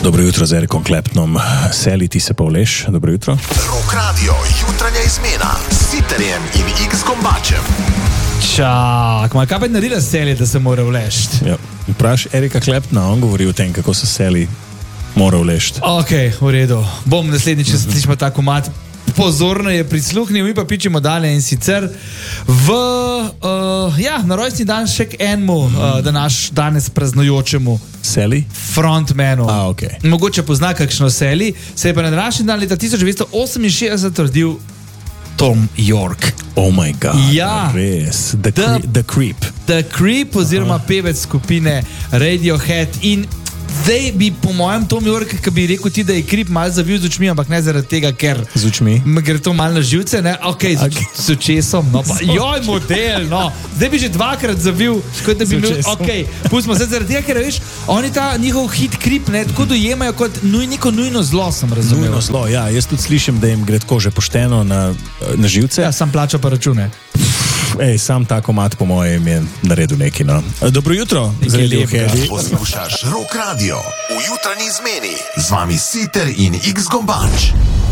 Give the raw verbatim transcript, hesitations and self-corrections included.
Dobro jutro z Erikom Klepnom. Seli, ti se pa vleš. Dobro jutro. Rock Radio, jutranja izmena s Sitarjem in X Gombačem. Čak, ma kaj pa je naredila Seli, da se mora vlešt? Ja. Vpraš Erika Klepna, on govori o tem, kako se Seli mora vlešt. Ok, v redu. Bom naslednjič, če mm-hmm. slišimo tako mat. Pozorno je prisluhnil, mi pa pičemo dalje in sicer v, uh, ja, na rojstni dan še k enemu, uh, da naš danes praznujočemu Seli? Frontmanu. A, ok. Mogoče pozna kakšno Seli, se je pa na današnji dan leta tisoč devetsto oseminšestdeset rodil Tom York. Oh my god, ja, res. The, the, cre the Creep. The Creep oziroma Aha. pevec skupine Radiohead. In zdaj bi po mojem Tom York, ki bi rekel ti, da je Creep malo zavil z očmi, ampak ne zaradi tega, ker z očmi gre to malo na živce, ne? Ok, z, okay. z očesom, no pa, joj, model, no. Zdaj bi že dvakrat zavil, kot da bi imel, ok, pustimo se zaradi tega, ker veš, oni ta njihov hit Creep, ne, tako dojemajo kot nuj, neko nujno zlo, sem razumel. Nujno zlo, ja, jaz tudi slišim, da jim gre tako že pošteno na, na živce. Ja, sam plača pa račune. Ej, sam tako mat po mojem je naredil neki, no. Dobro jutro, zredi Radiohead. Poslušaš Rock Radio v jutranji izmeni. Z vami Sitar in X Gombač.